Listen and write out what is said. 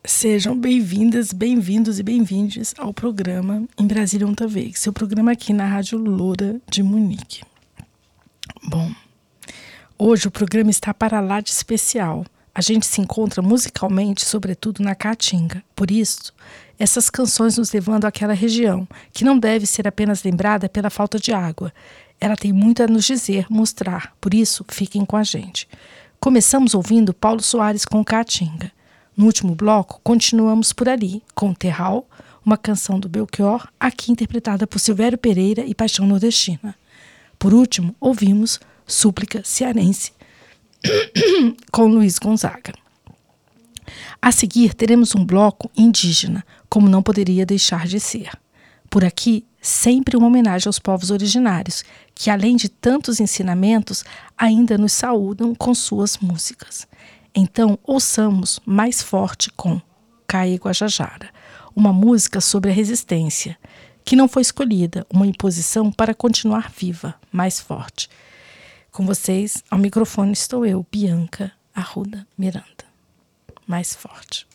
Sejam bem-vindas, bem-vindos e bem-vindes ao programa Em Brasília Ontem Vez, seu programa aqui na Rádio Loura de Munique. Bom, hoje o programa está para lá de especial. A gente se encontra musicalmente, sobretudo na Caatinga. Por isso, essas canções nos levando àquela região, que não deve ser apenas lembrada pela falta de água. Ela tem muito a nos dizer, mostrar. Por isso, fiquem com a gente. Começamos ouvindo Paulo Soares com Caatinga. No último bloco, continuamos por ali, com Terral, uma canção do Belchior, aqui interpretada por Silvério Pereira e Paixão Nordestina. Por último, ouvimos Súplica Cearense, com Luiz Gonzaga. A seguir, teremos um bloco indígena, como não poderia deixar de ser. Por aqui, sempre uma homenagem aos povos originários, que além de tantos ensinamentos, ainda nos saúdam com suas músicas. Então, ouçamos Mais Forte com Caê Guajajara, uma música sobre a resistência, que não foi escolhida, uma imposição para continuar viva, mais forte. Com vocês, ao microfone estou eu, Bianca Arruda Miranda. Mais forte.